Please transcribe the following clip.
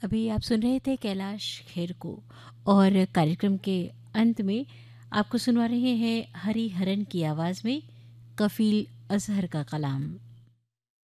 अभी आप सुन रहे थे कैलाश खेर को और कार्यक्रम के अंत में आपको सुनवा रहे हैं हरी हरन की आवाज़ में कफील अजहर का कलाम।